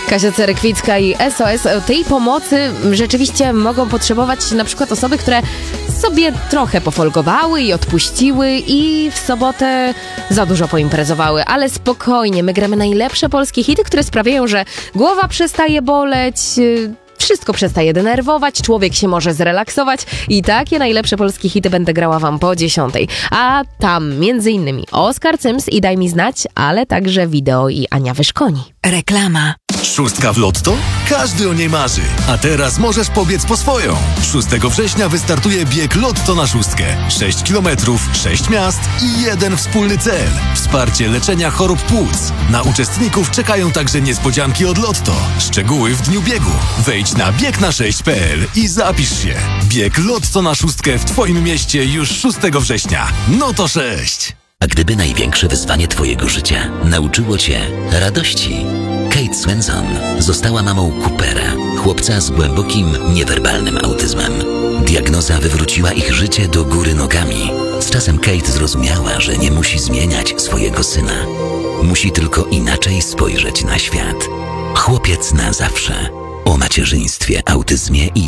Kasia Cerekwicka i SOS. Tej pomocy rzeczywiście mogą potrzebować na przykład osoby, które sobie trochę pofolgowały i odpuściły i w sobotę za dużo poimprezowały. Ale spokojnie, my gramy najlepsze polskie hity, które sprawiają, że głowa przestaje boleć, wszystko przestaje denerwować, człowiek się może zrelaksować i takie najlepsze polskie hity będę grała wam po 10. A tam m.in. Oskar Cyms i Daj mi znać, ale także Wideo i Ania Wyszkoni. Reklama. Szóstka w Lotto? Każdy o niej marzy. A teraz możesz pobiec po swoją. 6 września wystartuje bieg Lotto na szóstkę. 6 kilometrów, 6 miast i jeden wspólny cel. Wsparcie leczenia chorób płuc. Na uczestników czekają także niespodzianki od Lotto. Szczegóły w dniu biegu. Wejdź na biegna6.pl i zapisz się. Bieg Lotto na szóstkę w twoim mieście już 6 września. No to 6! A gdyby największe wyzwanie twojego życia nauczyło cię radości? Kate Swenson została mamą Coopera, chłopca z głębokim, niewerbalnym autyzmem. Diagnoza wywróciła ich życie do góry nogami. Z czasem Kate zrozumiała, że nie musi zmieniać swojego syna. Musi tylko inaczej spojrzeć na świat. Chłopiec na zawsze. O macierzyństwie, autyzmie i